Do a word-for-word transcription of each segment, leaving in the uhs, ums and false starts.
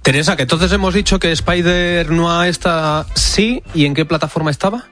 Teresa, que entonces hemos dicho que Spider-Noir está sí, ¿y en qué plataforma estaba?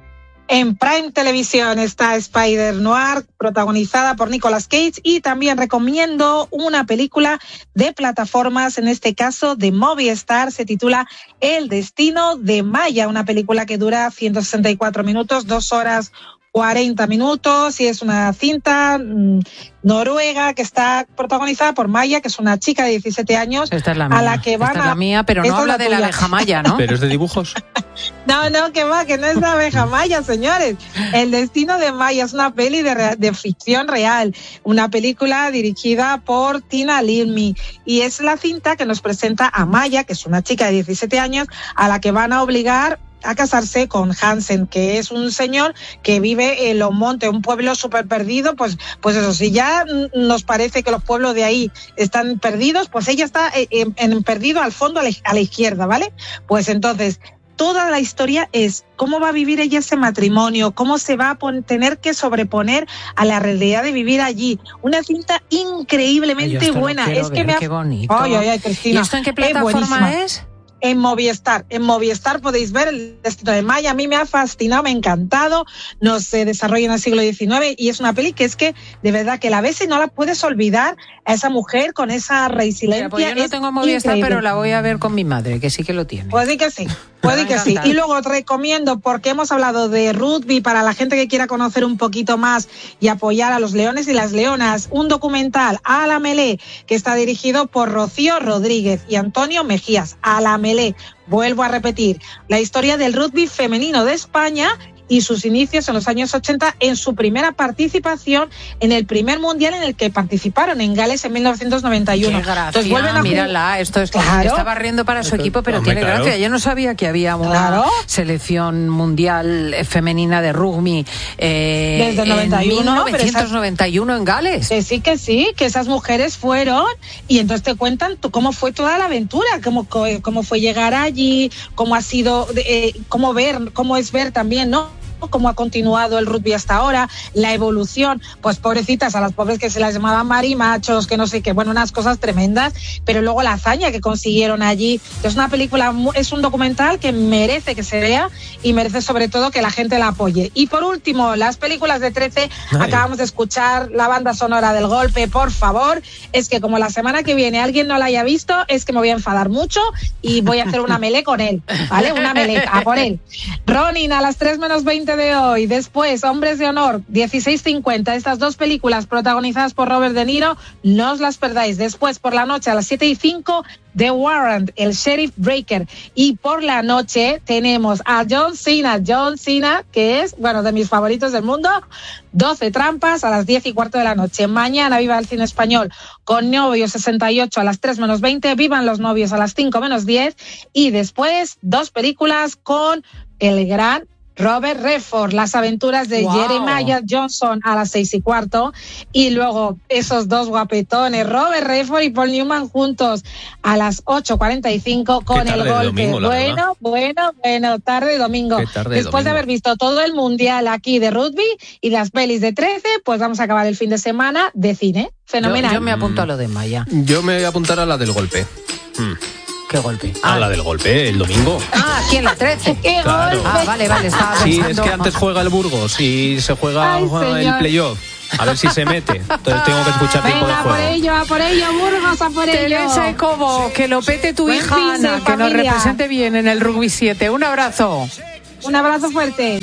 En Prime Televisión está Spider-Noir, protagonizada por Nicolas Cage, y también recomiendo una película de plataformas, en este caso de Movistar, se titula El Destino de Maya, una película que dura ciento sesenta y cuatro minutos, dos horas cuarenta minutos, y es una cinta mmm, noruega que está protagonizada por Maya, que es una chica de diecisiete años. Esta es la mía, a la que van esta a... es la mía, pero no habla la de la abeja Maya, ¿no? Pero es de dibujos. No, no, que va, que no es la abeja Maya, señores. El Destino de Maya es una peli de, de ficción real, una película dirigida por Tina Lilmi, y es la cinta que nos presenta a Maya, que es una chica de diecisiete años, a la que van a obligar a casarse con Hansen, que es un señor que vive en Los Montes, un pueblo súper perdido. Pues, pues eso, si ya nos parece que los pueblos de ahí están perdidos, pues ella está en, en perdido al fondo, a la, a la izquierda, ¿vale? Pues entonces, toda la historia es cómo va a vivir ella ese matrimonio, cómo se va a pon- tener que sobreponer a la realidad de vivir allí. Una cinta increíblemente Ay, buena. Es ver, que me ha... Qué bonito. Ay, ay, ay, Cristina. ¿Y esto en qué plataforma es? En Movistar, en Movistar podéis ver El Destino de Maya. A mí me ha fascinado, me ha encantado. No se desarrolla en el siglo diecinueve y es una peli que es que de verdad que la ves y no la puedes olvidar, a esa mujer con esa resiliencia. Mira, pues yo no es tengo Movistar, increíble. pero la voy a ver con mi madre, que sí que lo tiene. Puede que sí, puede que sí. Y luego os recomiendo, porque hemos hablado de rugby, para la gente que quiera conocer un poquito más y apoyar a los leones y las leonas, un documental, A la Melé, que está dirigido por Rocío Rodríguez y Antonio Mejías. A la Melé. Vuelvo a repetir, la historia del rugby femenino de España y sus inicios en los años ochenta, en su primera participación en el primer mundial en el que participaron en Gales en mil novecientos noventa y uno. Qué gracia, Entonces vuelven a mírala, esto es claro. Estaba riendo para su equipo, pero Hombre, tiene claro. gracia. Yo no sabía que había una Claro. selección mundial femenina de rugby eh, Desde el noventa y uno, en mil novecientos noventa y uno en Gales. Que sí, que sí, que esas mujeres fueron, y entonces te cuentan tú cómo fue toda la aventura, cómo, cómo fue llegar allí, cómo ha sido, eh, cómo ver, cómo es ver también, ¿no? Cómo ha continuado el rugby hasta ahora, la evolución. Pues pobrecitas, a las pobres que se las llamaban marimachos, que no sé qué, bueno, unas cosas tremendas, pero luego la hazaña que consiguieron allí. Es una película, es un documental que merece que se vea y merece sobre todo que la gente la apoye. Y por último, las películas de trece, Ay. acabamos de escuchar la banda sonora del Golpe. Por favor, es que como la semana que viene alguien no la haya visto, es que me voy a enfadar mucho y voy a hacer una melé con él, ¿vale? Una melé, a por él. Ronin, a las tres menos veinte de hoy. Después, Hombres de Honor, dieciséis cincuenta. Estas dos películas protagonizadas por Robert De Niro, no os las perdáis. Después, por la noche, a las siete y cinco, The Warrant, el Sheriff Breaker. Y por la noche tenemos a John Cena, John Cena, que es, bueno, de mis favoritos del mundo, doce trampas a las diez y cuarto de la noche. Mañana viva el cine español con Novio sesenta y ocho a las tres menos veinte, Vivan los novios a las cinco menos diez, y después dos películas con el gran Robert Redford, Las aventuras de wow. Jeremiah Johnson a las seis y cuarto, y luego esos dos guapetones, Robert Redford y Paul Newman juntos a las ocho cuarenta y cinco con El Golpe. Domingo, bueno, bueno, bueno, tarde de domingo. Tarde Después de, domingo. de haber visto todo el mundial aquí de rugby y las pelis de trece, pues vamos a acabar el fin de semana de cine. Fenomenal. Yo, yo me apunto a lo de Maya. Yo me voy a apuntar a la del Golpe. Hmm. ¿Qué golpe? Ah, ah, la del Golpe, el domingo. Ah, aquí en la trece. ¿Qué claro. golpe? Ah, vale, vale, estaba pensando. Sí, es que antes juega el Burgos y se juega Ay, el playoff. A ver si se mete. Entonces tengo que escuchar tiempo de Venga, juego. a por ello, a por ello, Burgos, a por ello. Teresa y Cobo, que lo pete tu Buen hija fin de Ana, que nos familia. represente bien en el Rugby siete. Un abrazo. Un abrazo fuerte.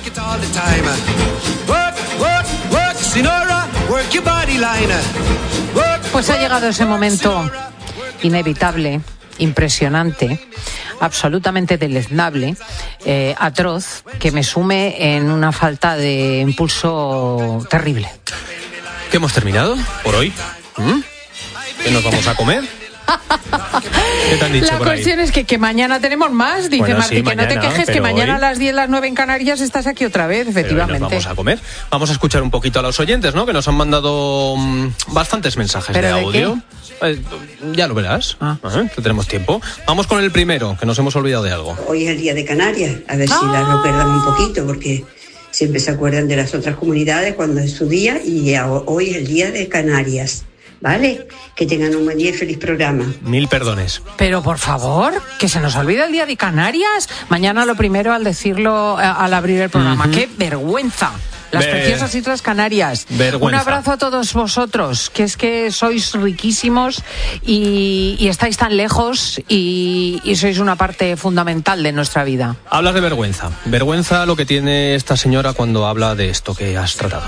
Pues ha llegado ese momento inevitable, impresionante, absolutamente deleznable, eh, atroz, que me sume en una falta de impulso terrible. ¿Qué hemos terminado por hoy? ¿Mm? ¿Qué nos vamos a comer? ¿Qué te han dicho La por cuestión ahí? es que, que mañana tenemos más, dice Bueno, Martí, sí, que no te mañana, quejes, que pero mañana hoy- a las diez, las nueve en Canarias estás aquí otra vez, efectivamente. Pero nos vamos a comer. Vamos a escuchar un poquito a los oyentes, ¿no? Que nos han mandado mmm, bastantes mensajes ¿Pero de de audio. Eh, ya lo verás, Ah. Ajá, que tenemos tiempo. Vamos con el primero, que nos hemos olvidado de algo. Hoy es el día de Canarias, a ver si Ah. las recuerdan un poquito, porque siempre se acuerdan de las otras comunidades cuando es su día, y hoy es el día de Canarias. ¿vale? Que tengan un buen día y feliz programa. Mil perdones. Pero por favor, que se nos olvida el Día de Canarias. Mañana lo primero al decirlo, al abrir el programa. Uh-huh. ¡Qué vergüenza! Las Ver... preciosas Islas Canarias. Vergüenza. Un abrazo a todos vosotros, que es que sois riquísimos y, y estáis tan lejos y, y sois una parte fundamental de nuestra vida. Hablas de vergüenza. Vergüenza lo que tiene esta señora cuando habla de esto que has tratado.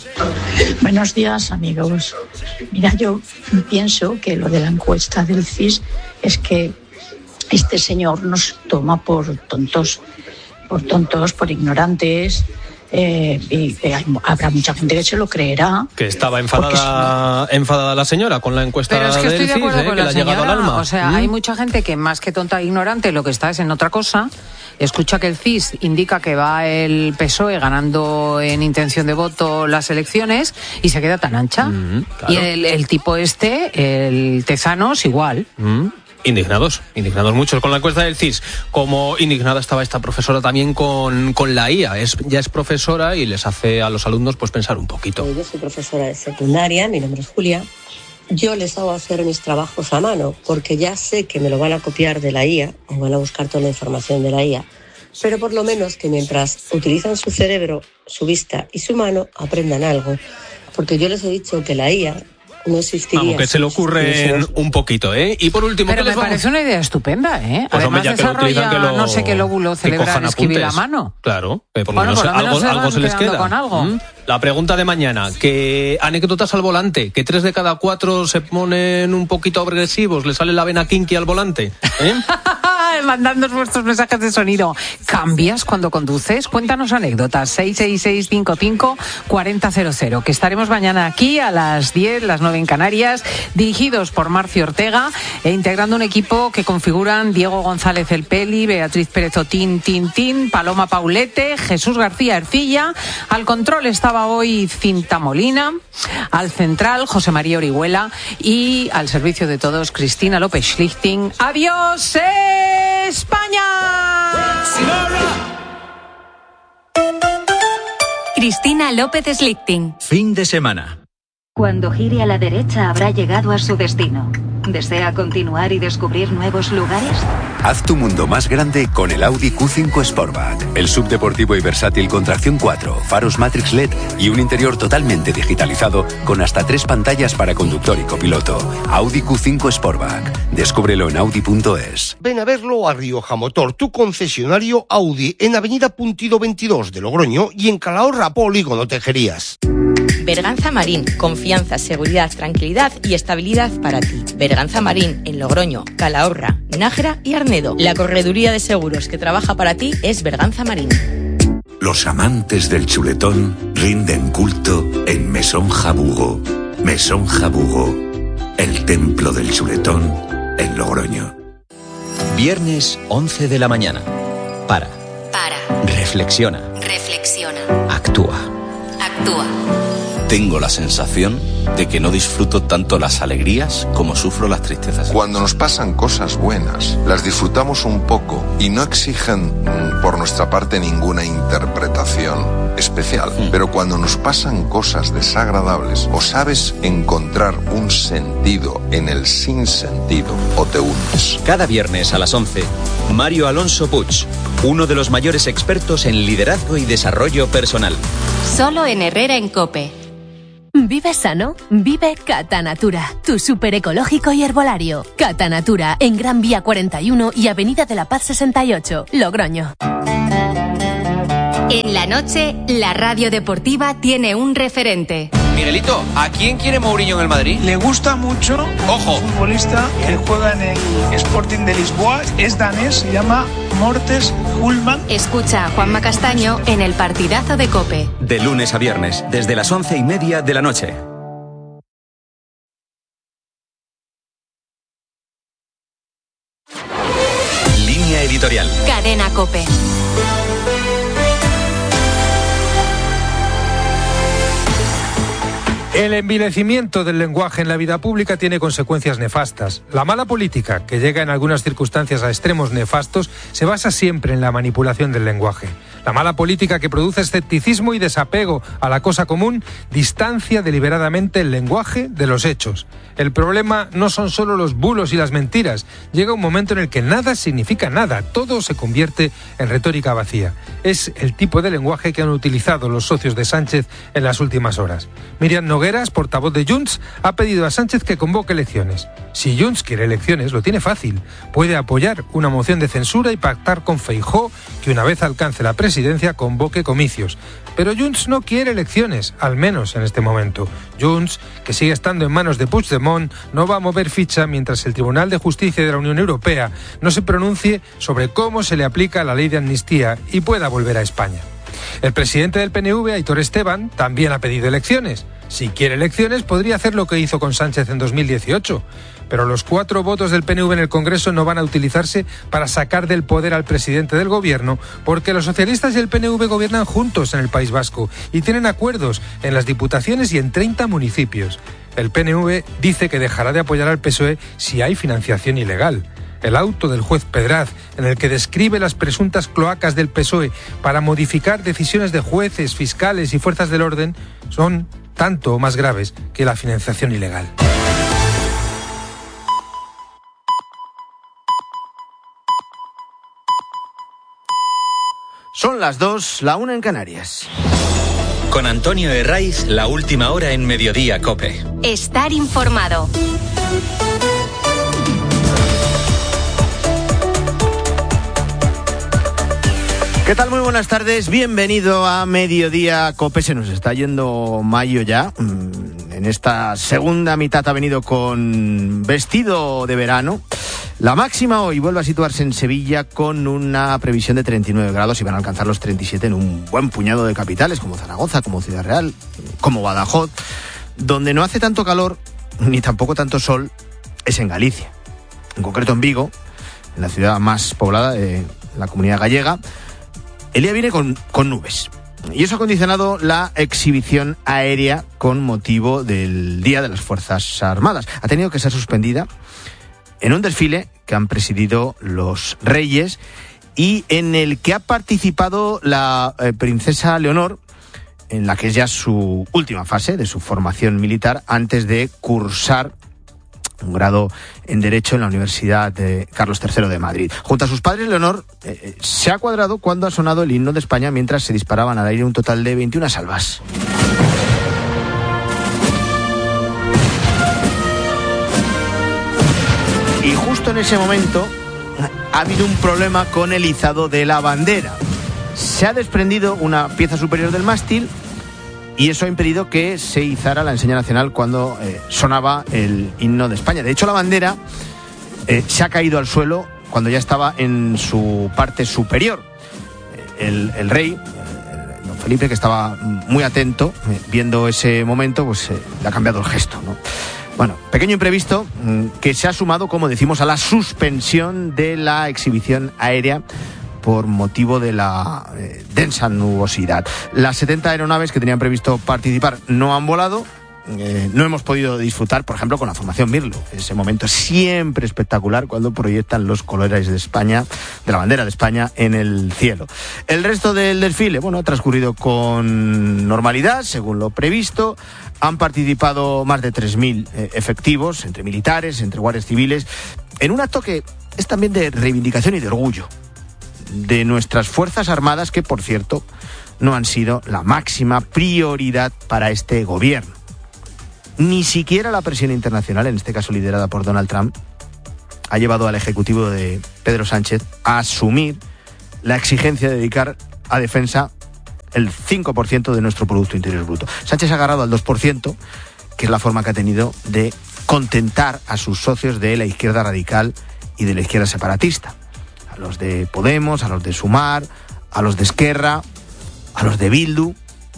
Buenos días, amigos. Mira, yo pienso que lo de la encuesta del C I S es que este señor nos toma por tontos, por tontos, por ignorantes. Eh, y eh, habrá mucha gente que se lo creerá. Que estaba enfadada, es... enfadada la señora con la encuesta Pero es que del estoy de C I S, acuerdo ¿eh? con que la le ha señora, llegado al alma. O sea, ¿Mm? hay mucha gente que más que tonta e ignorante lo que está es en otra cosa. Escucha que el C I S indica que va el P S O E ganando en intención de voto las elecciones y se queda tan ancha. Mm, claro. Y el, el tipo este, el Tezanos, igual. Mm. Indignados, indignados muchos con la encuesta del C I S. Como indignada estaba esta profesora también con, con la I A. Es, ya es profesora y les hace a los alumnos pues pensar un poquito. Yo soy profesora de secundaria, mi nombre es Julia. Yo les hago hacer mis trabajos a mano porque ya sé que me lo van a copiar de la I A o van a buscar toda la información de la I A. Pero por lo menos que mientras utilizan su cerebro, su vista y su mano, aprendan algo. Porque yo les he dicho que la I A no existiría. Vamos, que se le ocurren un poquito, ¿eh? Y por último... Pero me vamos? parece una idea estupenda, ¿eh? Pues Además hombre, desarrolla que lo, no sé qué lóbulo cerebral escribir a mano. Claro, que por lo bueno, menos, por lo menos algo se, algo se les queda. Con algo. ¿Mm? La pregunta de mañana, ¿qué anécdotas al volante? ¿Que tres de cada cuatro se ponen un poquito agresivos? ¿Le sale la vena kinky al volante? ¿Eh? Mandadnos vuestros mensajes de sonido. ¿Cambias cuando conduces? Cuéntanos anécdotas. seis seis seis cinco cinco cuatro cero cero. Que estaremos mañana aquí a las diez, las nueve en Canarias, dirigidos por Marcio Ortega e integrando un equipo que configuran Diego González El Peli, Beatriz Pérez Otín Tin Tin, Paloma Paulete, Jesús García Ercilla. Al control estaba hoy Cinta Molina, al central José María Orihuela y al servicio de todos Cristina López Schlichting. ¡Adiós, España! Cristina López Schlichting. Fin de semana. Cuando gire a la derecha habrá llegado a su destino. ¿Desea continuar y descubrir nuevos lugares? Haz tu mundo más grande con el Audi Q cinco Sportback. El subdeportivo y versátil con tracción cuatro, faros Matrix L E D y un interior totalmente digitalizado con hasta tres pantallas para conductor y copiloto. Audi Q cinco Sportback. Descúbrelo en audi punto es. Ven a verlo a Rioja Motor, tu concesionario Audi, en Avenida Puntido veintidós de Logroño y en Calahorra Polígono Tejerías. Berganza Marín, confianza, seguridad, tranquilidad y estabilidad para ti. Berganza Marín, en Logroño, Calahorra, Nájera y Arnedo. La correduría de seguros que trabaja para ti es Berganza Marín. Los amantes del chuletón rinden culto en Mesón Jabugo. Mesón Jabugo, el templo del chuletón en Logroño. Viernes once de la mañana. Para. Para. Reflexiona. Reflexiona. Actúa. Actúa. Tengo la sensación de que no disfruto tanto las alegrías como sufro las tristezas. Cuando nos pasan cosas buenas, las disfrutamos un poco y no exigen por nuestra parte ninguna interpretación especial. Mm. Pero cuando nos pasan cosas desagradables, o sabes encontrar un sentido en el sinsentido o te hundes. Cada viernes a las once, Mario Alonso Puig, uno de los mayores expertos en liderazgo y desarrollo personal. Solo en Herrera en COPE. Vive sano, vive Catanatura, tu súper ecológico y herbolario. Catanatura, en Gran Vía cuarenta y uno y Avenida de la Paz sesenta y ocho, Logroño. En la noche, la radio deportiva tiene un referente. Miguelito, ¿a quién quiere Mourinho en el Madrid? Le gusta mucho. Ojo. Un futbolista que juega en el Sporting de Lisboa, es danés, se llama Mortes Hulman. Escucha a Juanma Castaño en el partidazo de COPE. De lunes a viernes, desde las once y media de la noche. Línea editorial. Cadena COPE. El envilecimiento del lenguaje en la vida pública tiene consecuencias nefastas. La mala política, que llega en algunas circunstancias a extremos nefastos, se basa siempre en la manipulación del lenguaje. La mala política que produce escepticismo y desapego a la cosa común distancia deliberadamente el lenguaje de los hechos. El problema no son solo los bulos y las mentiras. Llega un momento en el que nada significa nada, todo se convierte en retórica vacía. Es el tipo de lenguaje que han utilizado los socios de Sánchez en las últimas horas. Miriam Nogueras, portavoz de Junts, ha pedido a Sánchez que convoque elecciones. Si Junts quiere elecciones, lo tiene fácil. Puede apoyar una moción de censura y pactar con Feijóo que una vez alcance la presidencia convoque comicios. Pero Junts no quiere elecciones, al menos en este momento. Junts, que sigue estando en manos de Puigdemont, no va a mover ficha mientras el Tribunal de Justicia de la Unión Europea no se pronuncie sobre cómo se le aplica la ley de amnistía y pueda volver a España. El presidente del P N V, Aitor Esteban, también ha pedido elecciones. Si quiere elecciones, podría hacer lo que hizo con Sánchez en dos mil dieciocho. Pero los cuatro votos del P N V en el Congreso no van a utilizarse para sacar del poder al presidente del gobierno, porque los socialistas y el P N V gobiernan juntos en el País Vasco y tienen acuerdos en las diputaciones y en treinta municipios. El P N V dice que dejará de apoyar al P S O E si hay financiación ilegal. El auto del juez Pedraz, en el que describe las presuntas cloacas del P S O E para modificar decisiones de jueces, fiscales y fuerzas del orden, son tanto o más graves que la financiación ilegal. Son las dos, la una en Canarias. Con Antonio Herraiz, la última hora en Mediodía COPE. Estar informado. ¿Qué tal? Muy buenas tardes, bienvenido a Mediodía COPE. Se nos está yendo mayo ya. En esta segunda mitad ha venido con vestido de verano. La máxima hoy vuelve a situarse en Sevilla con una previsión de treinta y nueve grados y van a alcanzar los treinta y siete en un buen puñado de capitales como Zaragoza, como Ciudad Real, como Badajoz. Donde no hace tanto calor ni tampoco tanto sol es en Galicia, en concreto en Vigo, en la ciudad más poblada de la comunidad gallega. El día viene con, con nubes y eso ha condicionado la exhibición aérea con motivo del Día de las Fuerzas Armadas. Ha tenido que ser suspendida en un desfile que han presidido los reyes y en el que ha participado la eh, princesa Leonor, en la que es ya su última fase de su formación militar antes de cursar un grado en Derecho en la Universidad de Carlos tercero de Madrid. Junto a sus padres, Leonor eh, se ha cuadrado cuando ha sonado el himno de España mientras se disparaban al aire un total de veintiuna salvas. Y justo en ese momento ha habido un problema con el izado de la bandera. Se ha desprendido una pieza superior del mástil y eso ha impedido que se izara la enseña nacional cuando eh, sonaba el himno de España. De hecho, la bandera eh, se ha caído al suelo cuando ya estaba en su parte superior. El, el rey, eh, don Felipe, que estaba muy atento, eh, viendo ese momento, pues eh, le ha cambiado el gesto, ¿no? Bueno, pequeño imprevisto que se ha sumado, como decimos, a la suspensión de la exhibición aérea por motivo de la eh, densa nubosidad. Las setenta aeronaves que tenían previsto participar no han volado. Eh, no hemos podido disfrutar, por ejemplo, con la formación Mirlo. Ese momento siempre espectacular cuando proyectan los colores de España, de la bandera de España, en el cielo. El resto del desfile, bueno, ha transcurrido con normalidad, según lo previsto. Han participado más de tres mil eh, efectivos, entre militares, entre guardias civiles, en un acto que es también de reivindicación y de orgullo de nuestras Fuerzas Armadas, que, por cierto, no han sido la máxima prioridad para este gobierno. Ni siquiera la presión internacional, en este caso liderada por Donald Trump, ha llevado al Ejecutivo de Pedro Sánchez a asumir la exigencia de dedicar a defensa el cinco por ciento de nuestro Producto Interior Bruto. Sánchez ha agarrado al dos por ciento, que es la forma que ha tenido de contentar a sus socios de la izquierda radical y de la izquierda separatista. A los de Podemos, a los de Sumar, a los de Esquerra, a los de Bildu,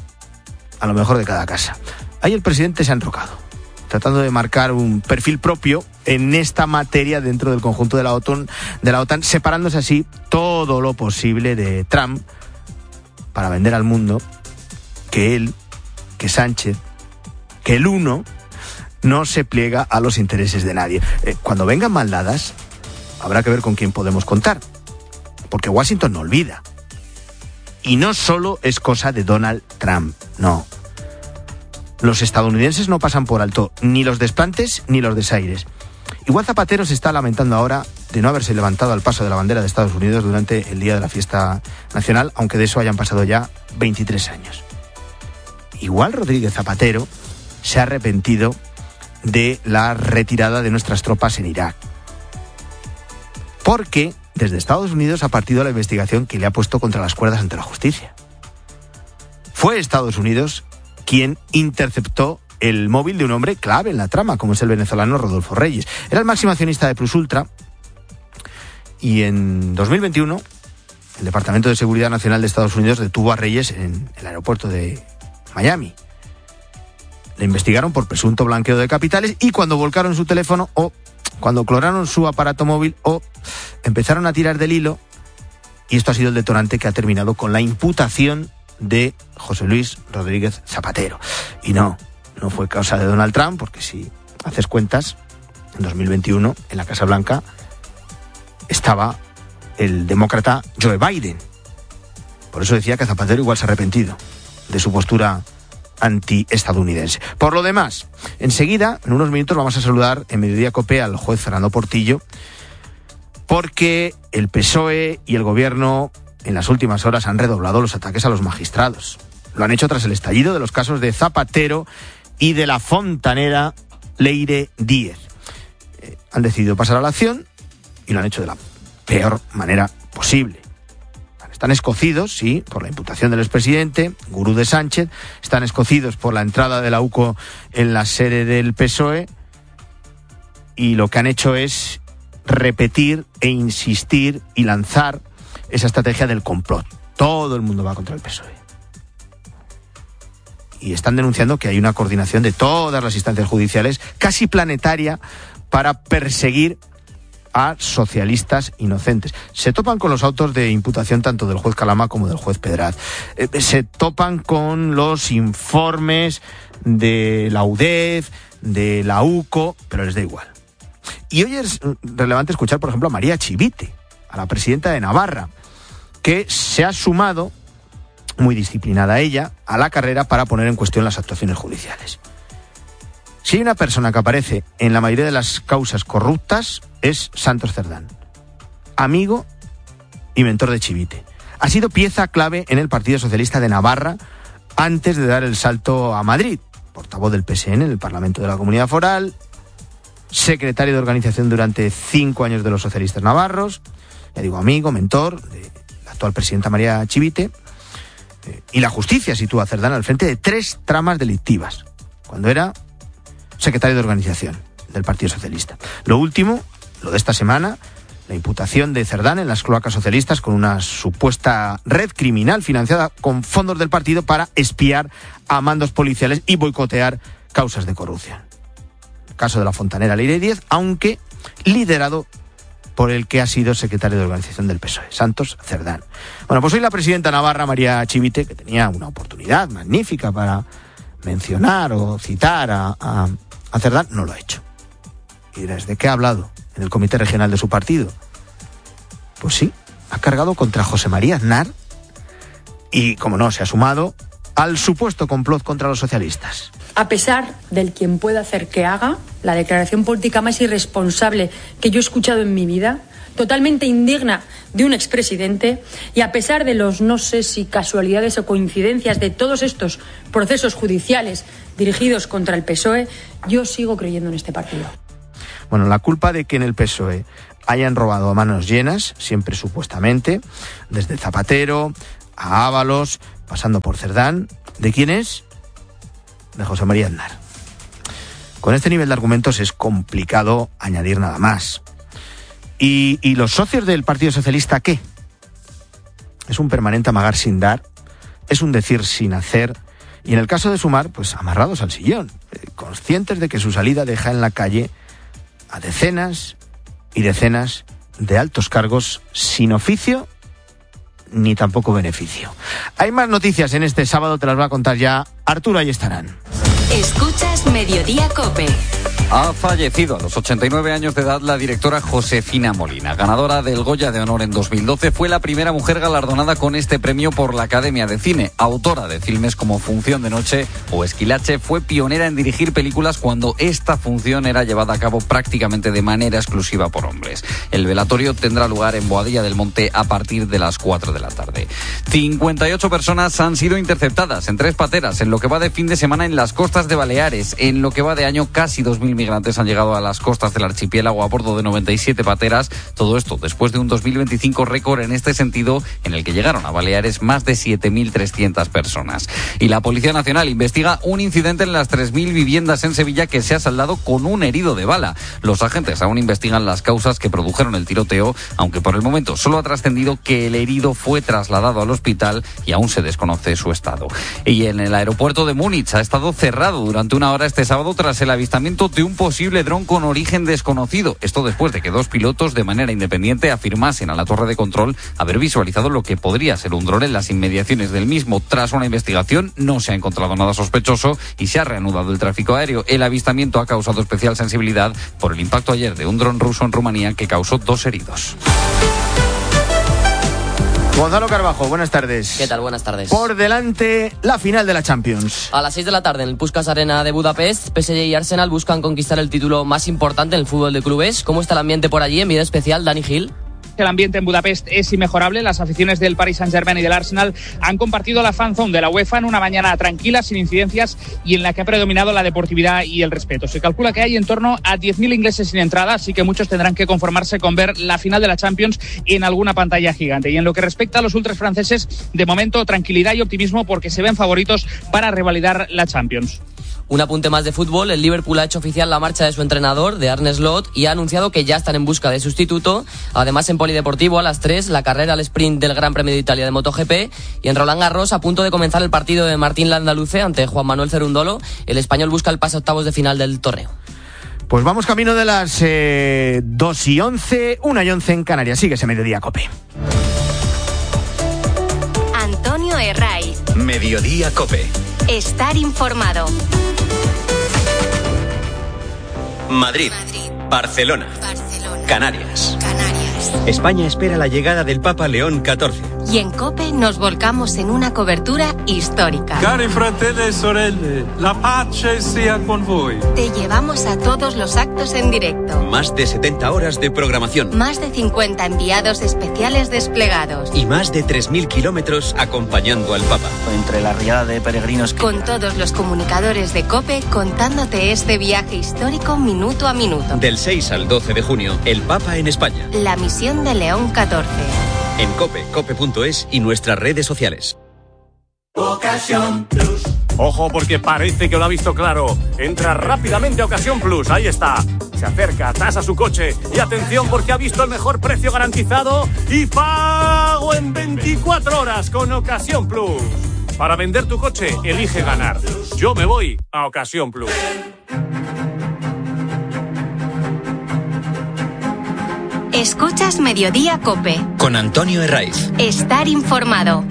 a lo mejor de cada casa. Ahí el presidente se ha enrocado, tratando de marcar un perfil propio en esta materia dentro del conjunto de la OTAN, de la OTAN, separándose así todo lo posible de Trump para vender al mundo que él, que Sánchez, que el uno no se pliega a los intereses de nadie. Eh, cuando vengan maldadas, habrá que ver con quién podemos contar, porque Washington no olvida. Y no solo es cosa de Donald Trump, no. Los estadounidenses no pasan por alto ni los desplantes ni los desaires. Igual Zapatero se está lamentando ahora de no haberse levantado al paso de la bandera de Estados Unidos durante el día de la fiesta nacional, aunque de eso hayan pasado ya veintitrés años. Igual Rodríguez Zapatero se ha arrepentido de la retirada de nuestras tropas en Irak. Porque desde Estados Unidos ha partido la investigación que le ha puesto contra las cuerdas ante la justicia. Fue Estados Unidos quien interceptó el móvil de un hombre clave en la trama, como es el venezolano Rodolfo Reyes. Era el máximo accionista de Plus Ultra y en dos mil veintiuno el Departamento de Seguridad Nacional de Estados Unidos detuvo a Reyes en el aeropuerto de Miami. Le investigaron por presunto blanqueo de capitales y cuando volcaron su teléfono o cuando clonaron su aparato móvil o empezaron a tirar del hilo, y esto ha sido el detonante que ha terminado con la imputación de José Luis Rodríguez Zapatero. Y no, no fue causa de Donald Trump, porque si haces cuentas, en dos mil veintiuno, en la Casa Blanca, estaba el demócrata Joe Biden. Por eso decía que Zapatero igual se ha arrepentido de su postura antiestadounidense. Por lo demás, enseguida, en unos minutos, vamos a saludar en Mediodía Cope al juez Fernando Portillo, porque el P S O E y el Gobierno en las últimas horas han redoblado los ataques a los magistrados. Lo han hecho tras el estallido de los casos de Zapatero y de la fontanera Leire Díez. Eh, han decidido pasar a la acción y lo han hecho de la peor manera posible. Están escocidos, sí, por la imputación del expresidente, Gurú de Sánchez, están escocidos por la entrada de la U C O en la sede del P S O E y lo que han hecho es repetir e insistir y lanzar esa estrategia del complot. Todo el mundo va contra el P S O E. Y están denunciando que hay una coordinación de todas las instancias judiciales, casi planetaria, para perseguir a socialistas inocentes. Se topan con los autos de imputación tanto del juez Calama como del juez Pedraz. Eh, se topan con los informes de la U D E F, de la U C O, pero les da igual. Y hoy es relevante escuchar, por ejemplo, a María Chivite, a la presidenta de Navarra, que se ha sumado, muy disciplinada ella, a la carrera para poner en cuestión las actuaciones judiciales. Si hay una persona que aparece en la mayoría de las causas corruptas, es Santos Cerdán, amigo y mentor de Chivite. Ha sido pieza clave en el Partido Socialista de Navarra antes de dar el salto a Madrid. Portavoz del P S N en el Parlamento de la Comunidad Foral, secretario de organización durante cinco años de los socialistas navarros, ya digo, amigo, mentor de la actual presidenta María Chivite. Eh, y la justicia sitúa a Cerdán al frente de tres tramas delictivas, cuando era secretario de organización del Partido Socialista. Lo último, lo de esta semana, la imputación de Cerdán en las cloacas socialistas con una supuesta red criminal financiada con fondos del partido para espiar a mandos policiales y boicotear causas de corrupción. El caso de la fontanera Leire Díez, aunque liderado por el que ha sido secretario de organización del P S O E, Santos Cerdán. Bueno, pues hoy la presidenta navarra, María Chivite, que tenía una oportunidad magnífica para mencionar o citar a, a, a Cerdán, no lo ha hecho. ¿Y desde qué ha hablado? En el comité regional de su partido. Pues sí, ha cargado contra José María Aznar y, como no, se ha sumado al supuesto complot contra los socialistas. A pesar del quien pueda hacer que haga, la declaración política más irresponsable que yo he escuchado en mi vida, totalmente indigna de un expresidente, y a pesar de los no sé si casualidades o coincidencias de todos estos procesos judiciales dirigidos contra el P S O E, yo sigo creyendo en este partido. Bueno, la culpa de que en el P S O E hayan robado a manos llenas, siempre supuestamente, desde Zapatero a Ábalos, pasando por Cerdán, ¿de quién es? De José María Aznar. Con este nivel de argumentos es complicado añadir nada más. ¿Y, y los socios del Partido Socialista qué? Es un permanente amagar sin dar, es un decir sin hacer, y en el caso de Sumar, pues amarrados al sillón, eh, conscientes de que su salida deja en la calle a decenas y decenas de altos cargos sin oficio ni tampoco beneficio. Hay más noticias en este sábado, te las va a contar ya Arturo Ayestarán. Escuchas Mediodía Cope. Ha fallecido a los ochenta y nueve años de edad la directora Josefina Molina. Ganadora del Goya de Honor en dos mil doce, fue la primera mujer galardonada con este premio por la Academia de Cine. Autora de filmes como Función de Noche o Esquilache, fue pionera en dirigir películas cuando esta función era llevada a cabo prácticamente de manera exclusiva por hombres. El velatorio tendrá lugar en Boadilla del Monte a partir de las cuatro de la tarde. cincuenta y ocho personas han sido interceptadas en tres pateras en lo que va de fin de semana en las costas de Baleares. En lo que va de año, casi dos mil migrantes han llegado a las costas del archipiélago a bordo de noventa y siete pateras. Todo esto después de un dos mil veinticinco récord en este sentido, en el que llegaron a Baleares más de siete mil trescientas personas. Y la Policía Nacional investiga un incidente en las tres mil viviendas en Sevilla que se ha saldado con un herido de bala. Los agentes aún investigan las causas que produjeron el tiroteo, aunque por el momento solo ha trascendido que el herido fue trasladado al hospital y aún se desconoce su estado. Y en el aeropuerto de Múnich ha estado cerrado durante una hora este sábado tras el avistamiento de un posible dron con origen desconocido. Esto después de que dos pilotos de manera independiente afirmasen a la torre de control haber visualizado lo que podría ser un dron en las inmediaciones del mismo. Tras una investigación no se ha encontrado nada sospechoso y se ha reanudado el tráfico aéreo. El avistamiento ha causado especial sensibilidad por el impacto ayer de un dron ruso en Rumanía que causó dos heridos. Gonzalo Carbajo, buenas tardes. ¿Qué tal? Buenas tardes. Por delante, la final de la Champions. A las seis de la tarde en el Puskás Arena de Budapest, P S G y Arsenal buscan conquistar el título más importante en el fútbol de clubes. ¿Cómo está el ambiente por allí? Enviado especial, Dani Gil. El ambiente en Budapest es inmejorable. Las aficiones del Paris Saint-Germain y del Arsenal han compartido la fan zone de la UEFA en una mañana tranquila, sin incidencias y en la que ha predominado la deportividad y el respeto. Se calcula que hay en torno a diez mil ingleses sin entrada, así que muchos tendrán que conformarse con ver la final de la Champions en alguna pantalla gigante. Y en lo que respecta a los ultras franceses, de momento tranquilidad y optimismo porque se ven favoritos para revalidar la Champions. Un apunte más de fútbol, el Liverpool ha hecho oficial la marcha de su entrenador, de Arne Slot, y ha anunciado que ya están en busca de sustituto. Además, en Polideportivo, a las tres, la carrera al sprint del Gran Premio de Italia de MotoGP, y en Roland Garros, a punto de comenzar el partido de Martín Landaluce ante Juan Manuel Cerundolo, el español busca el pase a octavos de final del torneo. Pues vamos camino de las eh, dos y once, una y once en Canarias. Sigue ese Mediodía Cope. Antonio Herraiz. Mediodía Cope. Estar informado. Madrid, Madrid. Barcelona, Barcelona. Canarias. Canarias. España espera la llegada del Papa León catorce. Y en COPE nos volcamos en una cobertura histórica. Cari fratelli e sorelle, la pace sia con voi. Te llevamos a todos los actos en directo. Más de setenta horas de programación. Más de cincuenta enviados especiales desplegados. Y más de tres mil kilómetros acompañando al Papa. Entre la riada de peregrinos que... Con todos los comunicadores de COPE contándote este viaje histórico minuto a minuto. Del seis al doce de junio, el Papa en España. La misión de León catorce. En COPE, cope punto es y nuestras redes sociales. Ocasión Plus. Ojo porque parece que lo ha visto claro. Entra rápidamente a Ocasión Plus, ahí está. Se acerca, tasa su coche y atención porque ha visto el mejor precio garantizado y pago en veinticuatro horas con Ocasión Plus. Para vender tu coche, elige ganar. Yo me voy a Ocasión Plus. Escuchas Mediodía Cope. Con Antonio Herraiz. Estar informado.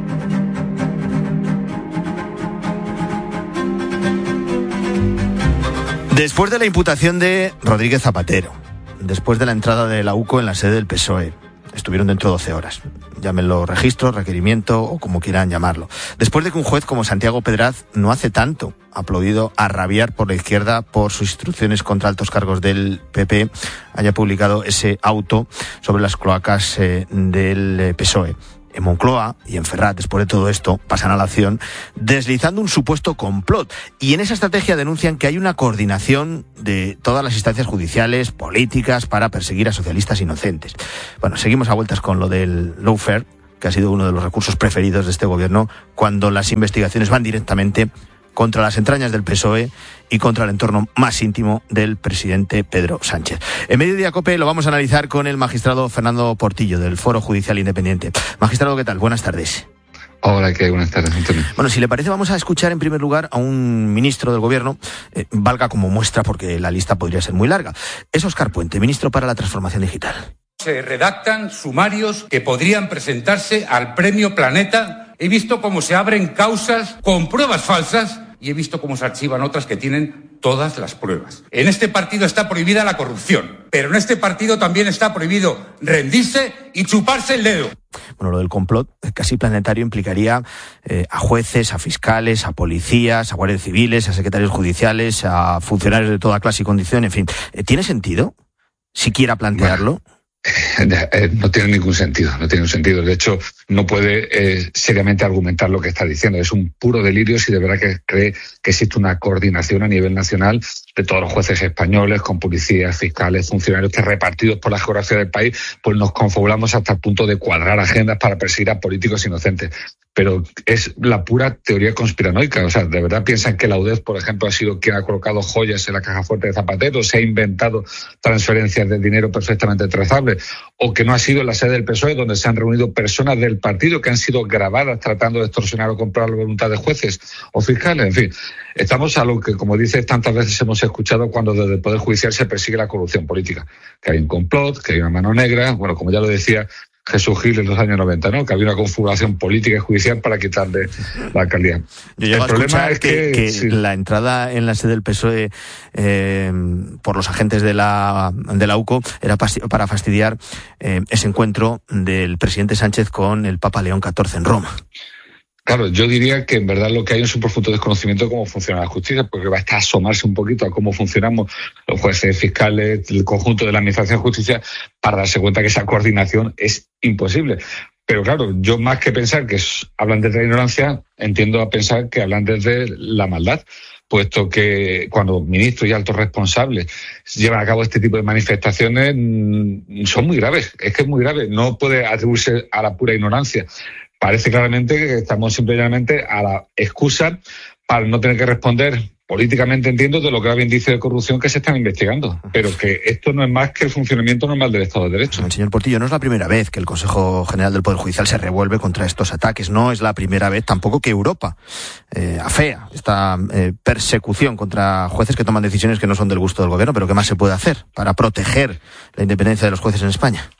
Después de la imputación de Rodríguez Zapatero, después de la entrada de la U C O en la sede del P S O E, estuvieron dentro doce horas. Llámenlo registro, requerimiento o como quieran llamarlo. Después de que un juez como Santiago Pedraz no hace tanto ha aplaudido a rabiar por la izquierda por sus instrucciones contra altos cargos del P P, haya publicado ese auto sobre las cloacas eh, del P S O E. En Moncloa y en Ferrat, después de todo esto, pasan a la acción deslizando un supuesto complot. Y en esa estrategia denuncian que hay una coordinación de todas las instancias judiciales, políticas, para perseguir a socialistas inocentes. Bueno, seguimos a vueltas con lo del lawfare, que ha sido uno de los recursos preferidos de este gobierno cuando las investigaciones van directamente contra las entrañas del P S O E y contra el entorno más íntimo del presidente Pedro Sánchez. En Mediodía Cope lo vamos a analizar con el magistrado Fernando Portillo, del Foro Judicial Independiente. Magistrado, ¿qué tal? Buenas tardes. Hola, ¿qué? Buenas tardes, Antonio. Bueno, si le parece, vamos a escuchar en primer lugar a un ministro del Gobierno, eh, valga como muestra porque la lista podría ser muy larga. Es Óscar Puente, ministro para la Transformación Digital. Se redactan sumarios que podrían presentarse al Premio Planeta. He visto cómo se abren causas con pruebas falsas y he visto cómo se archivan otras que tienen todas las pruebas. En este partido está prohibida la corrupción, pero en este partido también está prohibido rendirse y chuparse el dedo. Bueno, lo del complot casi planetario implicaría eh, a jueces, a fiscales, a policías, a guardias civiles, a secretarios judiciales, a funcionarios de toda clase y condición, en fin. ¿Tiene sentido siquiera plantearlo? Bueno. No tiene ningún sentido, no tiene un sentido. De hecho, no puede eh, seriamente argumentar lo que está diciendo. Es un puro delirio si de verdad que cree que existe una coordinación a nivel nacional de todos los jueces españoles, con policías, fiscales, funcionarios que repartidos por la geografía del país, pues nos confabulamos hasta el punto de cuadrar agendas para perseguir a políticos inocentes. Pero es la pura teoría conspiranoica. O sea, ¿de verdad piensan que la U D E F, por ejemplo, ha sido quien ha colocado joyas en la caja fuerte de Zapatero, se ha inventado transferencias de dinero perfectamente trazables, o que no ha sido en la sede del P S O E donde se han reunido personas del partido que han sido grabadas tratando de extorsionar o comprar la voluntad de jueces o fiscales? En fin, estamos a lo que, como dices, tantas veces hemos escuchado cuando desde el Poder Judicial se persigue la corrupción política, que hay un complot, que hay una mano negra, bueno, como ya lo decía Jesús Gil en los años noventa, ¿no? Que había una configuración política y judicial para quitarle la alcaldía. Yo llego el a problema escuchar es que, que, que sí. la entrada en la sede del P S O E eh, por los agentes de la de la U C O era para fastidiar eh, ese encuentro del presidente Sánchez con el Papa León catorce en Roma. Claro, yo diría que en verdad lo que hay es un profundo desconocimiento de cómo funciona la justicia, porque basta asomarse un poquito a cómo funcionamos los jueces, fiscales, el conjunto de la administración de justicia para darse cuenta que esa coordinación es imposible. Pero claro, yo más que pensar que es, hablan desde la ignorancia, entiendo a pensar que hablan desde la maldad, puesto que cuando ministros y altos responsables llevan a cabo este tipo de manifestaciones mmm, son muy graves. Es que es muy grave, no puede atribuirse a la pura ignorancia. Parece claramente que estamos simplemente a la excusa para no tener que responder políticamente, entiendo, de los graves índices de corrupción que se están investigando. Pero que esto no es más que el funcionamiento normal del Estado de Derecho. Señor Portillo, no es la primera vez que el Consejo General del Poder Judicial se revuelve contra estos ataques. No es la primera vez tampoco que Europa eh, afea esta eh, persecución contra jueces que toman decisiones que no son del gusto del gobierno. Pero ¿qué más se puede hacer para proteger la independencia de los jueces en España?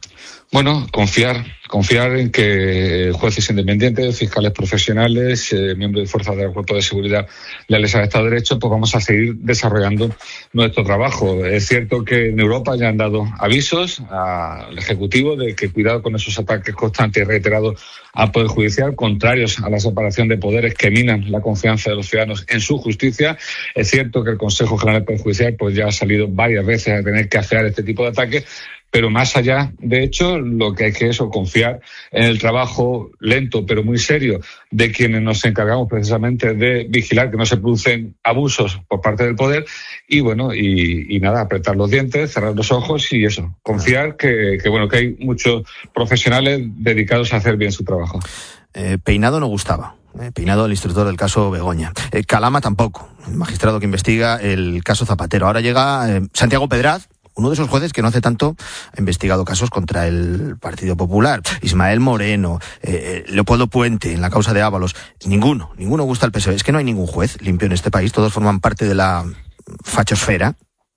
Bueno, confiar, confiar en que jueces independientes, fiscales profesionales, eh, miembros de fuerzas del Cuerpo de Seguridad leales al Estado de Derecho, pues vamos a seguir desarrollando nuestro trabajo. Es cierto que en Europa ya han dado avisos al Ejecutivo de que cuidado con esos ataques constantes y reiterados al Poder Judicial, contrarios a la separación de poderes que minan la confianza de los ciudadanos en su justicia. Es cierto que el Consejo General del Poder Judicial pues ya ha salido varias veces a tener que afear este tipo de ataques. Pero más allá, de hecho, lo que hay que es confiar en el trabajo lento pero muy serio de quienes nos encargamos precisamente de vigilar que no se producen abusos por parte del poder y bueno, y, y nada, apretar los dientes, cerrar los ojos y eso, confiar que, que bueno, que hay muchos profesionales dedicados a hacer bien su trabajo. Eh, Peinado no gustaba. Eh, Peinado, el instructor del caso Begoña. Eh, Calama tampoco, el magistrado que investiga el caso Zapatero. Ahora llega eh, Santiago Pedraz, uno de esos jueces que no hace tanto ha investigado casos contra el Partido Popular. Ismael Moreno, eh, Leopoldo Puente en la causa de Ábalos. Ninguno, ninguno gusta al P S O E. Es que no hay ningún juez limpio en este país. Todos forman parte de la fachosfera.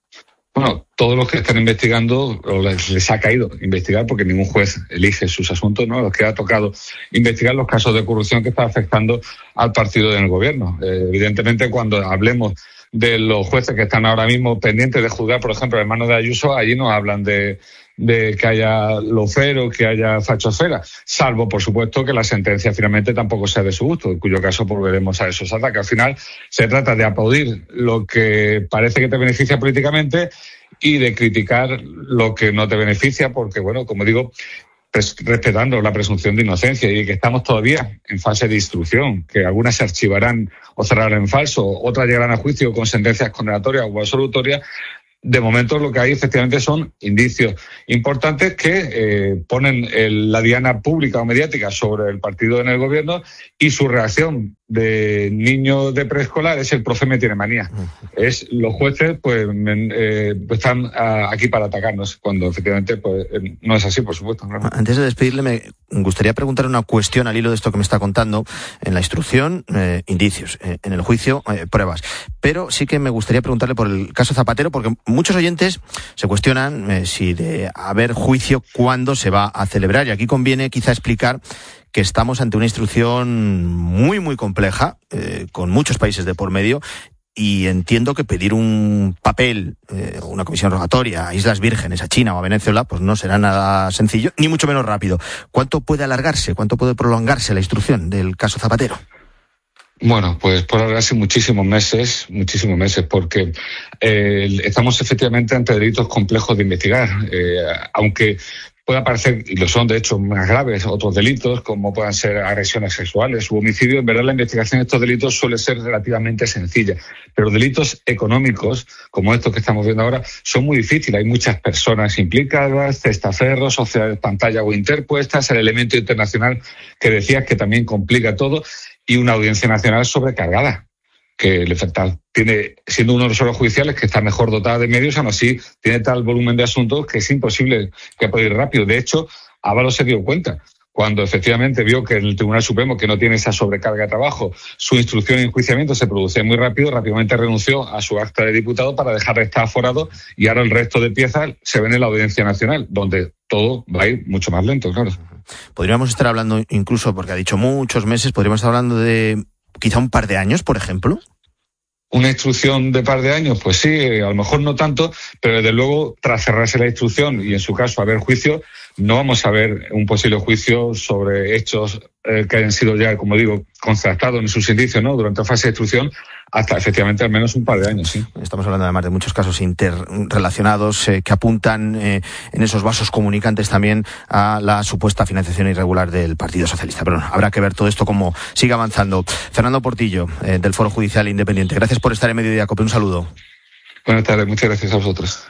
Bueno, todos los que están investigando les, les ha caído investigar porque ningún juez elige sus asuntos, ¿no? Los que ha tocado investigar los casos de corrupción que están afectando al partido en el gobierno. Eh, evidentemente, cuando hablemos de los jueces que están ahora mismo pendientes de juzgar, por ejemplo, el hermano de Ayuso, allí nos hablan de, de que haya lofero, que haya fachosfera, salvo, por supuesto, que la sentencia finalmente tampoco sea de su gusto, en cuyo caso volveremos a esos ataques. Al final se trata de aplaudir lo que parece que te beneficia políticamente y de criticar lo que no te beneficia, porque, bueno, como digo, respetando la presunción de inocencia y que estamos todavía en fase de instrucción, que algunas se archivarán o cerrarán en falso, otras llegarán a juicio con sentencias condenatorias o absolutorias. De momento lo que hay efectivamente son indicios importantes que eh, ponen el, la diana pública o mediática sobre el partido en el gobierno y su reacción de niño de preescolar es el profe me tiene manía. Es los jueces pues, eh, pues están a, aquí para atacarnos cuando efectivamente pues, no es así, por supuesto. ¿No? Antes de despedirle me gustaría preguntar una cuestión al hilo de esto que me está contando. En la instrucción, eh, indicios. Eh, en el juicio, eh, pruebas. Pero sí que me gustaría preguntarle por el caso Zapatero, porque muchos oyentes se cuestionan eh, si de haber juicio, cuándo se va a celebrar. Y aquí conviene quizá explicar que estamos ante una instrucción muy, muy compleja, eh, con muchos países de por medio, y entiendo que pedir un papel, eh, una comisión rogatoria a Islas Vírgenes, a China o a Venezuela, pues no será nada sencillo, ni mucho menos rápido. ¿Cuánto puede alargarse, cuánto puede prolongarse la instrucción del caso Zapatero? Bueno, pues por alargarse muchísimos meses, muchísimos meses, porque eh, estamos efectivamente ante delitos complejos de investigar, eh, aunque pueda parecer, y lo son de hecho más graves, otros delitos, como puedan ser agresiones sexuales u homicidios. En verdad la investigación de estos delitos suele ser relativamente sencilla, pero delitos económicos, como estos que estamos viendo ahora, son muy difíciles. Hay muchas personas implicadas, testaferros, sociedades pantalla o interpuestas, el elemento internacional que decías que también complica todo, y una audiencia nacional sobrecargada, que le falta, tiene, siendo uno de los órganos judiciales que está mejor dotada de medios, aún así tiene tal volumen de asuntos que es imposible que pueda ir rápido. De hecho, Ábalos se dio cuenta cuando efectivamente vio que en el Tribunal Supremo, que no tiene esa sobrecarga de trabajo, su instrucción y enjuiciamiento se producía muy rápido, rápidamente renunció a su acta de diputado para dejar de estar aforado, y ahora el resto de piezas se ven en la Audiencia Nacional, donde todo va a ir mucho más lento, claro. Podríamos estar hablando, incluso, porque ha dicho muchos meses, podríamos estar hablando de quizá un par de años, por ejemplo. Una instrucción de par de años, pues sí, a lo mejor no tanto, pero desde luego, tras cerrarse la instrucción y en su caso haber juicio, no vamos a ver un posible juicio sobre hechos eh, que hayan sido ya, como digo, constatados en sus indicios, ¿no?, durante la fase de instrucción, hasta efectivamente al menos un par de años, sí. Estamos hablando además de muchos casos interrelacionados eh, que apuntan eh, en esos vasos comunicantes también a la supuesta financiación irregular del Partido Socialista. Pero bueno, habrá que ver todo esto cómo sigue avanzando. Fernando Portillo, eh, del Foro Judicial Independiente. Gracias por estar en Mediodía Cope. Un saludo. Buenas tardes, muchas gracias a vosotros.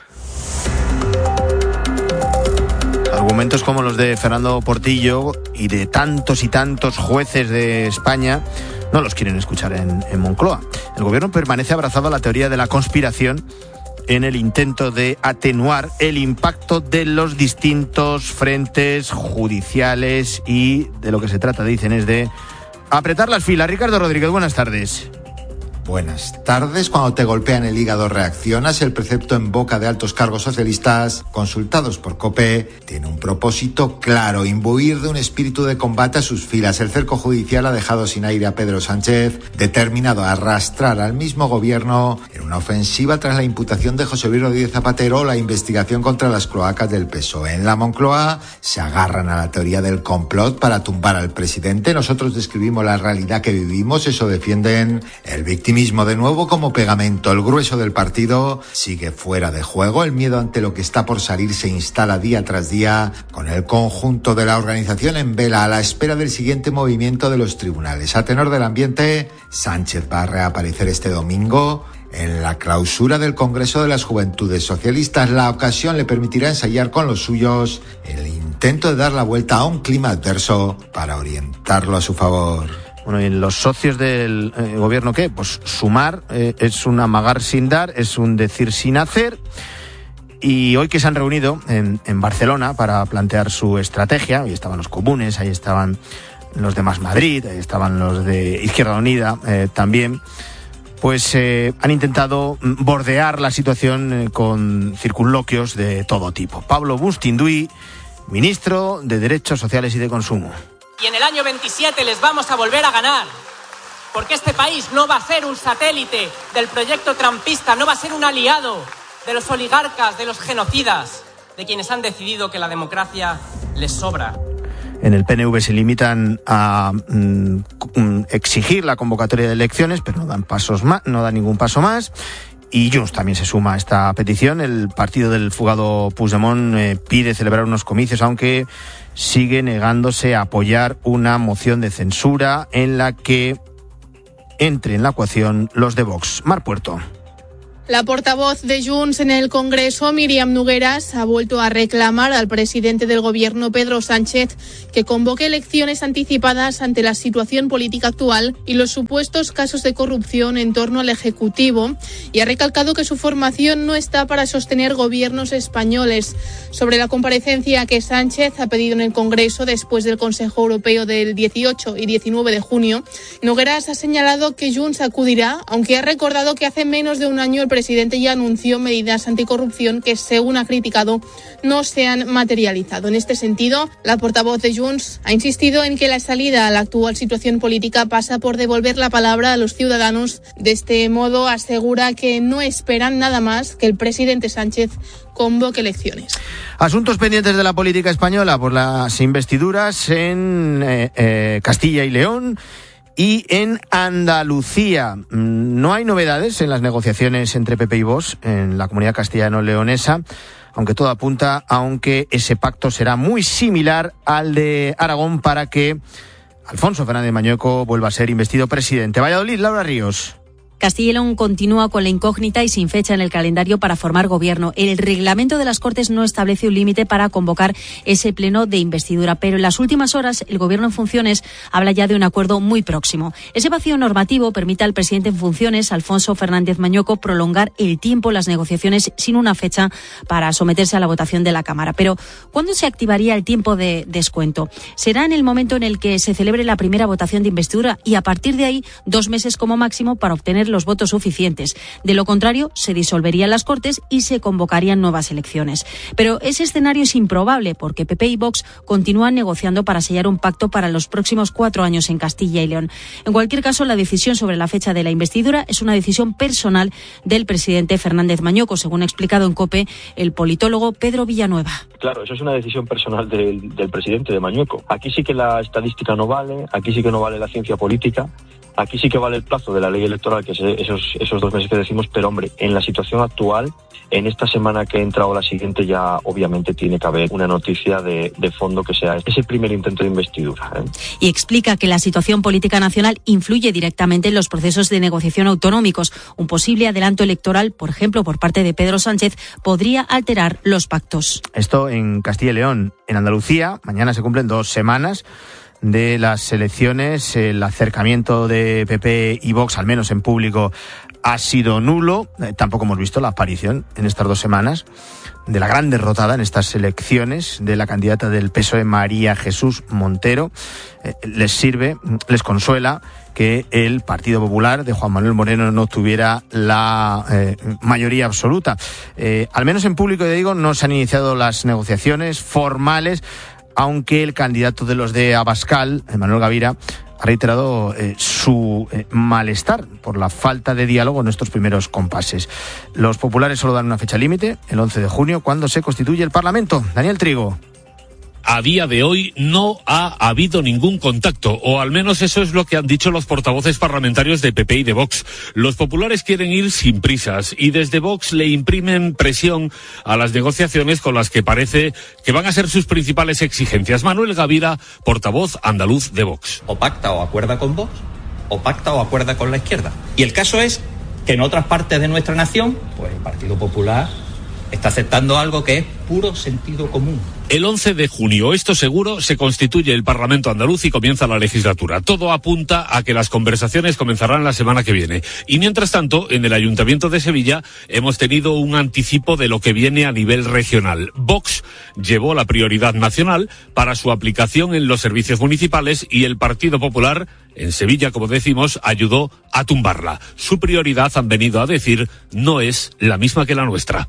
Argumentos como los de Fernando Portillo y de tantos y tantos jueces de España no los quieren escuchar en, en Moncloa. El gobierno permanece abrazado a la teoría de la conspiración en el intento de atenuar el impacto de los distintos frentes judiciales, y de lo que se trata, dicen, es de apretar las filas. Ricardo Rodríguez, buenas tardes. Buenas tardes. Cuando te golpean el hígado reaccionas. El precepto en boca de altos cargos socialistas consultados por COPE tiene un propósito claro: imbuir de un espíritu de combate a sus filas. El cerco judicial ha dejado sin aire a Pedro Sánchez, determinado a arrastrar al mismo gobierno en una ofensiva tras la imputación de José Luis Rodríguez Zapatero o la investigación contra las cloacas del P S O E. En la Moncloa se agarran a la teoría del complot para tumbar al presidente. Nosotros describimos la realidad que vivimos, eso defienden. El victimismo de nuevo como pegamento. El grueso del partido sigue fuera de juego. El miedo ante lo que está por salir se instala día tras día, con el conjunto de la organización en vela, a la espera del siguiente movimiento de los tribunales. A tenor del ambiente, Sánchez va a reaparecer este domingo en la clausura del Congreso de las Juventudes Socialistas. La ocasión le permitirá ensayar con los suyos el intento de dar la vuelta a un clima adverso para orientarlo a su favor. Bueno, y los socios del eh, gobierno, ¿qué? Pues sumar eh, es un amagar sin dar, es un decir sin hacer. Y hoy que se han reunido en, en Barcelona para plantear su estrategia, ahí estaban los comunes, ahí estaban los de Más Madrid, ahí estaban los de Izquierda Unida eh, también, pues eh, han intentado bordear la situación eh, con circunloquios de todo tipo. Pablo Bustinduy, ministro de Derechos Sociales y de Consumo. Y en el año veintisiete les vamos a volver a ganar, porque este país no va a ser un satélite del proyecto trumpista, no va a ser un aliado de los oligarcas, de los genocidas, de quienes han decidido que la democracia les sobra. En el P N V se limitan a mm, exigir la convocatoria de elecciones, pero no dan pasos más, no dan ningún paso más. Y Junts también se suma a esta petición. El partido del fugado Puigdemont eh, pide celebrar unos comicios, aunque sigue negándose a apoyar una moción de censura en la que entre en la ecuación los de Vox. Mar Puerto. La portavoz de Junts en el Congreso, Míriam Nogueras, ha vuelto a reclamar al presidente del Gobierno, Pedro Sánchez, que convoque elecciones anticipadas ante la situación política actual y los supuestos casos de corrupción en torno al Ejecutivo, y ha recalcado que su formación no está para sostener gobiernos españoles. Sobre la comparecencia que Sánchez ha pedido en el Congreso después del Consejo Europeo del dieciocho y diecinueve de junio, Nogueras ha señalado que Junts acudirá, aunque ha recordado que hace menos de un año el presidente ya anunció medidas anticorrupción que, según ha criticado, no se han materializado. En este sentido, la portavoz de Junts ha insistido en que la salida a la actual situación política pasa por devolver la palabra a los ciudadanos. De este modo, asegura que no esperan nada más que el presidente Sánchez convoque elecciones. Asuntos pendientes de la política española por las investiduras en eh, eh, Castilla y León y en Andalucía. No hay novedades en las negociaciones entre P P y Vox en la comunidad castellano-leonesa, aunque todo apunta a que ese pacto será muy similar al de Aragón para que Alfonso Fernández Mañueco vuelva a ser investido presidente. Valladolid, Laura Ríos. Castilla y León continúa con la incógnita y sin fecha en el calendario para formar gobierno. El reglamento de las Cortes no establece un límite para convocar ese pleno de investidura, pero en las últimas horas el gobierno en funciones habla ya de un acuerdo muy próximo. Ese vacío normativo permite al presidente en funciones, Alfonso Fernández Mañueco, prolongar el tiempo las negociaciones sin una fecha para someterse a la votación de la Cámara. Pero, ¿cuándo se activaría el tiempo de descuento? Será en el momento en el que se celebre la primera votación de investidura y a partir de ahí dos meses como máximo para obtener los votos suficientes. De lo contrario, se disolverían las Cortes y se convocarían nuevas elecciones. Pero ese escenario es improbable porque P P y Vox continúan negociando para sellar un pacto para los próximos cuatro años en Castilla y León. En cualquier caso, la decisión sobre la fecha de la investidura es una decisión personal del presidente Fernández Mañueco, según ha explicado en COPE el politólogo Pedro Villanueva. Claro, eso es una decisión personal del, del presidente de Mañueco. Aquí sí que la estadística no vale, aquí sí que no vale la ciencia política. Aquí sí que vale el plazo de la ley electoral, que es esos, esos dos meses que decimos, pero hombre, en la situación actual, en esta semana que entra o la siguiente ya obviamente tiene que haber una noticia de, de fondo que sea ese primer intento de investidura, ¿eh? Y explica que la situación política nacional influye directamente en los procesos de negociación autonómicos. Un posible adelanto electoral, por ejemplo, por parte de Pedro Sánchez, podría alterar los pactos. Esto en Castilla y León. En Andalucía, mañana se cumplen dos semanas de las elecciones. El acercamiento de P P y Vox, al menos en público, ha sido nulo. Eh, tampoco hemos visto la aparición en estas dos semanas de la gran derrotada en estas elecciones de la candidata del P S O E, María Jesús Montero. Eh, les sirve, les consuela que el Partido Popular de Juan Manuel Moreno no tuviera la eh, mayoría absoluta. Eh, al menos en público, ya digo, no se han iniciado las negociaciones formales, aunque el candidato de los de Abascal, Manuel Gavira, ha reiterado eh, su eh, malestar por la falta de diálogo en estos primeros compases. Los populares solo dan una fecha límite, el once de junio, cuando se constituye el Parlamento. Daniel Trigo. A día de hoy no ha habido ningún contacto, o al menos eso es lo que han dicho los portavoces parlamentarios de P P y de Vox. Los populares quieren ir sin prisas y desde Vox le imprimen presión a las negociaciones con las que parece que van a ser sus principales exigencias. Manuel Gavira, portavoz andaluz de Vox. O pacta o acuerda con Vox, o pacta o acuerda con la izquierda. Y el caso es que en otras partes de nuestra nación, pues el Partido Popular está aceptando algo que es puro sentido común. El once de junio, esto seguro, se constituye el Parlamento andaluz y comienza la legislatura. Todo apunta a que las conversaciones comenzarán la semana que viene. Y mientras tanto, en el Ayuntamiento de Sevilla hemos tenido un anticipo de lo que viene a nivel regional. Vox llevó la prioridad nacional para su aplicación en los servicios municipales y el Partido Popular, en Sevilla, como decimos, ayudó a tumbarla. Su prioridad, han venido a decir, no es la misma que la nuestra.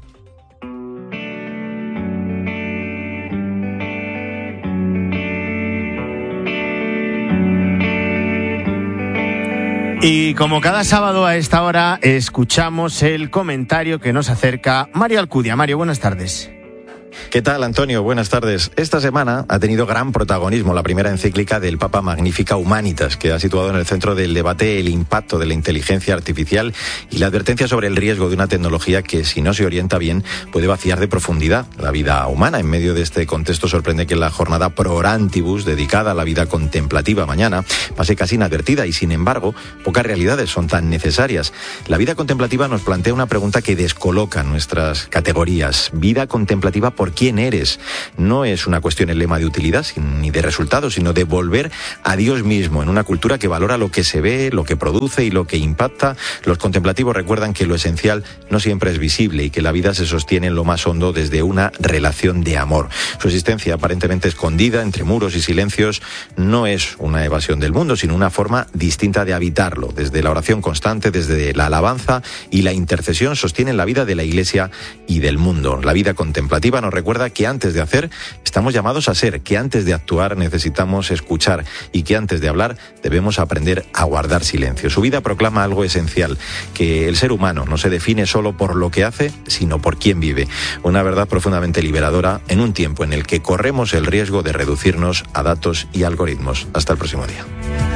Y como cada sábado a esta hora, escuchamos el comentario que nos acerca Mario Alcudia. Mario, buenas tardes. ¿Qué tal, Antonio? Buenas tardes. Esta semana ha tenido gran protagonismo la primera encíclica del Papa Magnificat Humanitas, que ha situado en el centro del debate el impacto de la inteligencia artificial y la advertencia sobre el riesgo de una tecnología que, si no se orienta bien, puede vaciar de profundidad la vida humana. En medio de este contexto sorprende que la jornada Pro Orantibus, dedicada a la vida contemplativa mañana, pase casi inadvertida y, sin embargo, pocas realidades son tan necesarias. La vida contemplativa nos plantea una pregunta que descoloca nuestras categorías. ¿Vida contemplativa por quién quién eres. No es una cuestión el lema de utilidad ni de resultados, sino de volver a Dios mismo, en una cultura que valora lo que se ve, lo que produce y lo que impacta. Los contemplativos recuerdan que lo esencial no siempre es visible y que la vida se sostiene en lo más hondo desde una relación de amor. Su existencia aparentemente escondida entre muros y silencios no es una evasión del mundo, sino una forma distinta de habitarlo. Desde la oración constante, desde la alabanza y la intercesión sostienen la vida de la Iglesia y del mundo. La vida contemplativa nos recuerda que antes de hacer estamos llamados a ser, que antes de actuar necesitamos escuchar y que antes de hablar debemos aprender a guardar silencio. Su vida proclama algo esencial, que el ser humano no se define solo por lo que hace, sino por quién vive. Una verdad profundamente liberadora en un tiempo en el que corremos el riesgo de reducirnos a datos y algoritmos. Hasta el próximo día.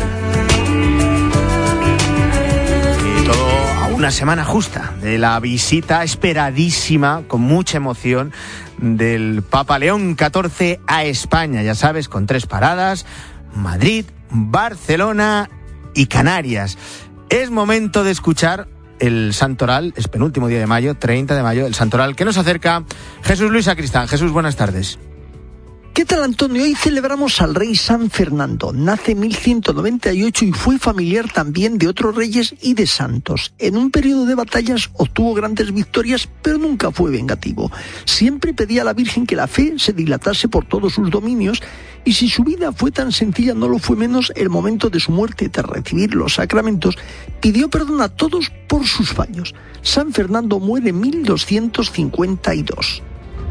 Y todo a una semana justa de la visita esperadísima, con mucha emoción, del Papa León catorce a España. Ya sabes, con tres paradas: Madrid, Barcelona y Canarias. Es momento de escuchar el santoral. Es penúltimo día de mayo, treinta de mayo, el santoral que nos acerca Jesús Luis Sacristán. Jesús, buenas tardes. ¿Qué tal, Antonio? Hoy celebramos al rey San Fernando. Nace en mil ciento noventa y ocho y fue familiar también de otros reyes y de santos. En un periodo de batallas obtuvo grandes victorias, pero nunca fue vengativo. Siempre pedía a la Virgen que la fe se dilatase por todos sus dominios, y si su vida fue tan sencilla, no lo fue menos el momento de su muerte. Tras recibir los sacramentos, pidió perdón a todos por sus fallos. San Fernando muere en mil doscientos cincuenta y dos.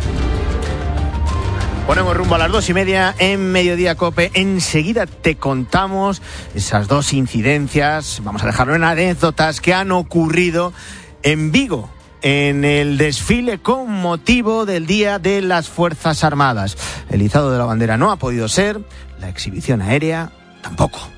Ponemos rumbo a las dos y media en Mediodía Cope. Enseguida te contamos esas dos incidencias, vamos a dejarlo en anécdotas, que han ocurrido en Vigo, en el desfile con motivo del Día de las Fuerzas Armadas. El izado de la bandera no ha podido ser, la exhibición aérea tampoco.